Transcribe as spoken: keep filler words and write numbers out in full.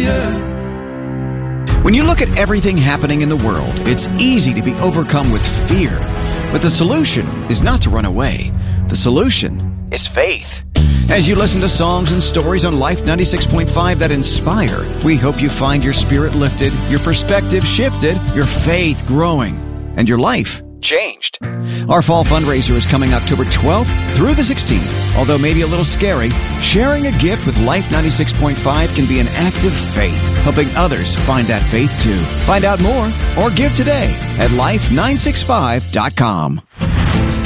Hallelujah. When you look at everything happening in the world, it's easy to be overcome with fear. But the solution is not to run away. The solution is faith. As you listen to songs and stories on Life ninety-six point five that inspire, we hope you find your spirit lifted, your perspective shifted, your faith growing, and your life changed. Our fall fundraiser is coming October twelfth through the sixteenth. Although maybe a little scary, sharing a gift with Life ninety-six point five can be an act of faith, helping others find that faith too. Find out more or give today at life nine six five dot com.